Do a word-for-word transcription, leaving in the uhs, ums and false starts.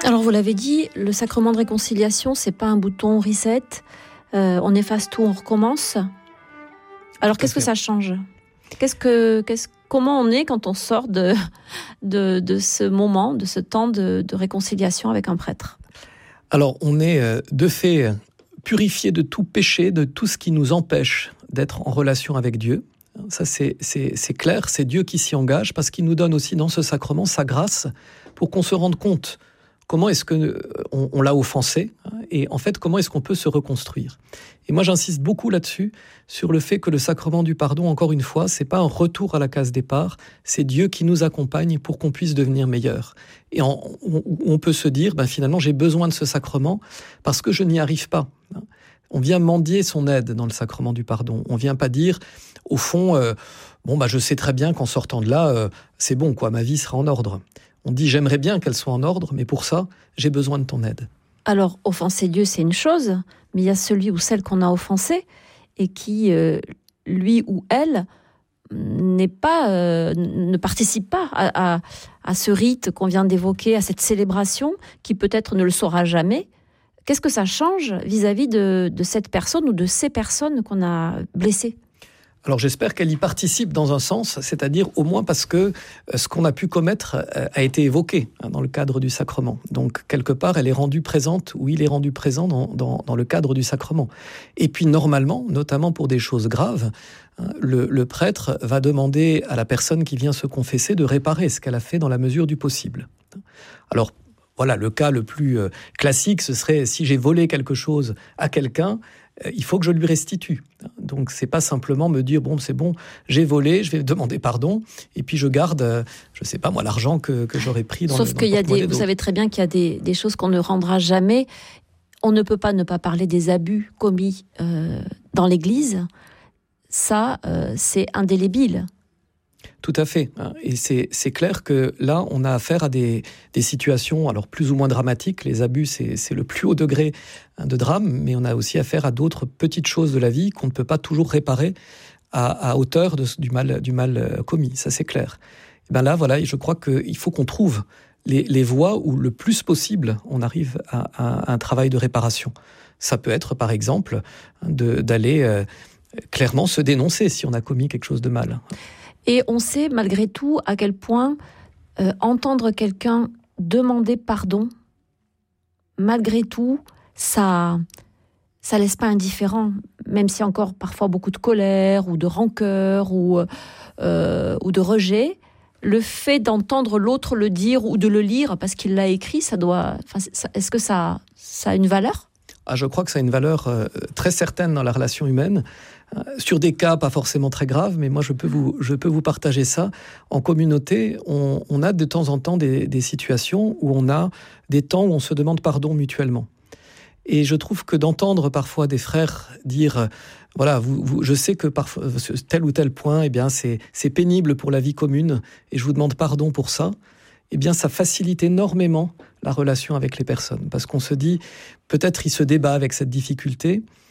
Alors vous l'avez dit, le sacrement de réconciliation, c'est pas un bouton reset, euh, on efface tout, on recommence. Alors qu'est-ce que ça change ? Qu'est-ce que, qu'est-ce, comment on est quand on sort de, de, de ce moment, de ce temps de, de réconciliation avec un prêtre ? Alors on est euh, de fait purifié de tout péché, de tout ce qui nous empêche d'être en relation avec Dieu. Ça c'est, c'est, c'est clair, c'est Dieu qui s'y engage parce qu'il nous donne aussi dans ce sacrement sa grâce pour qu'on se rende compte comment est-ce qu'on on l'a offensé et en fait comment est-ce qu'on peut se reconstruire. Et moi j'insiste beaucoup là-dessus, sur le fait que le sacrement du pardon, encore une fois, c'est pas un retour à la case départ, c'est Dieu qui nous accompagne pour qu'on puisse devenir meilleur. Et en, on, on peut se dire, ben finalement j'ai besoin de ce sacrement parce que je n'y arrive pas. On vient mendier son aide dans le sacrement du pardon. On vient pas dire, au fond, euh, bon bah je sais très bien qu'en sortant de là, euh, c'est bon quoi, ma vie sera en ordre. On dit, j'aimerais bien qu'elle soit en ordre, mais pour ça, j'ai besoin de ton aide. Alors, offenser Dieu, c'est une chose, mais il y a celui ou celle qu'on a offensé et qui, euh, lui ou elle, n'est pas, euh, ne participe pas à, à, à ce rite qu'on vient d'évoquer, à cette célébration, qui peut-être ne le saura jamais. Qu'est-ce que ça change vis-à-vis de, de cette personne ou de ces personnes qu'on a blessées ? Alors j'espère qu'elle y participe dans un sens, c'est-à-dire au moins parce que ce qu'on a pu commettre a été évoqué dans le cadre du sacrement. Donc quelque part, elle est rendue présente, ou il est rendu présent dans, dans, dans le cadre du sacrement. Et puis normalement, notamment pour des choses graves, le, le prêtre va demander à la personne qui vient se confesser de réparer ce qu'elle a fait dans la mesure du possible. Alors voilà, le cas le plus classique, ce serait si j'ai volé quelque chose à quelqu'un, il faut que je lui restitue. Donc, c'est pas simplement me dire, bon, c'est bon, j'ai volé, je vais demander pardon, et puis je garde, je sais pas moi, l'argent que, que j'aurais pris dans Sauf le Sauf qu'il y a des, vous savez très bien qu'il y a des, des choses qu'on ne rendra jamais. On ne peut pas ne pas parler des abus commis euh, dans l'Église. Ça, euh, c'est indélébile. Tout à fait. Et c'est, c'est clair que là, on a affaire à des, des situations alors plus ou moins dramatiques. Les abus, c'est, c'est le plus haut degré de drame, mais on a aussi affaire à d'autres petites choses de la vie qu'on ne peut pas toujours réparer à, à hauteur de, du, mal, du mal commis. Ça, c'est clair. Et ben là, voilà, je crois qu'il faut qu'on trouve les, les voies où le plus possible, on arrive à, à, à un travail de réparation. Ça peut être, par exemple, de, d'aller euh, clairement se dénoncer si on a commis quelque chose de mal. Et on sait malgré tout à quel point euh, entendre quelqu'un demander pardon, malgré tout, ça ça laisse pas indifférent, même s'il y a encore parfois beaucoup de colère ou de rancœur ou, euh, ou de rejet. Le fait d'entendre l'autre le dire ou de le lire parce qu'il l'a écrit, ça doit. Enfin, ça, est-ce que ça, ça a une valeur ? Ah, je crois que ça a une valeur euh, très certaine dans la relation humaine. Euh, sur des cas pas forcément très graves, mais moi je peux vous, je peux vous partager ça. En communauté, on, on a de temps en temps des, des situations où on a des temps où on se demande pardon mutuellement. Et je trouve que d'entendre parfois des frères dire euh, voilà, vous, vous, je sais que parfois tel ou tel point, eh bien c'est, c'est pénible pour la vie commune, et je vous demande pardon pour ça. Eh bien, ça facilite énormément la relation avec les personnes. Parce qu'on se dit, peut-être il se débat avec cette difficulté,